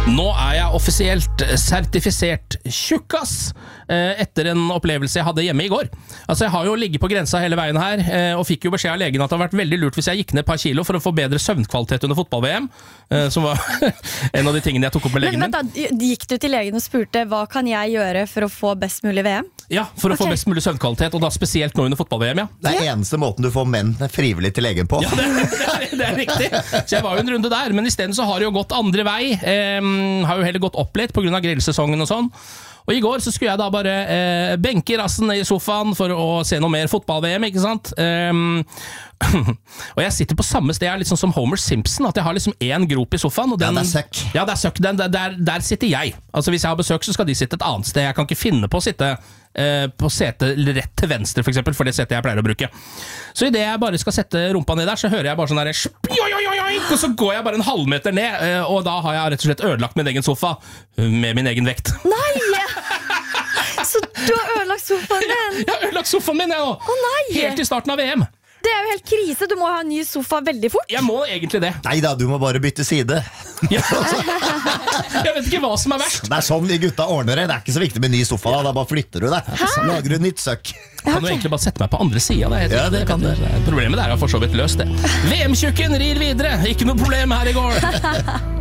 Nå jeg offisielt sertifisert tjukkas etter en opplevelse jeg hadde hjemme i går. Altså jeg har jo ligget på grensa hele veien her, og fikk jo beskjed av legen at det har vært veldig lurt hvis jeg gikk ned et par kilo for å få bedre søvnkvalitet under fotball-VM, som var en av de tingene jeg tok opp med legen min. Men gikk du til legen og spurte hva kan jeg gjøre for å få best mulig VM? Ja, for å få best mulig søvnkvalitet, og da spesielt nå under fotball-VM, ja. Det eneste måten du får menn frivillig til legen på. Ja, det riktig. Så jeg var jo en runde der, men i stedet så har det jo gått andre vei. Har jo heller gått opp litt på grunn av grillsesongen og sånn. Og i går så skulle jeg da bare benke rassen i sofaen for å se noe mer fotball-VM, ikke sant? Og jeg sitter på samme sted, litt sånn som Homer Simpson, at jeg har liksom en grop i sofaen. Og den, det er søkk. Ja, det er søkk. Der sitter jeg. Altså hvis jeg har besøk, så skal de sitte et annet sted. Jeg kan ikke finne på å sitte på setet rett til venstre, for eksempel, for det setet jeg pleier å bruke. Så i det jeg bare skal sette rumpa ned der, så hører jeg bare sånn der, og så går jeg bare en halvmeter ned, og da har jeg rett og slett ødelagt min egen sofa med min egen vekt. Nei! Så du har ødelagt sofaen din? Jeg har ødelagt sofaen min, jeg nå. Å nei! Helt i starten av VM. Det er jo helt krise, du må ha en ny sofa veldig fort. Jeg må egentlig det. Neida, du må bare bytte side. Ja. Jeg vet ikke hva som er verst. Det er sånn vi gutta ordner det. Det er ikke så viktig med ny sofa, da bare flytter du det. Så lager du nytt søkk. Kan du egentlig bare sette meg på andre siden? Det kan du. Problemet der er for så vidt løst det. VM-tjukken rir videre. Ikke noe problem her i går.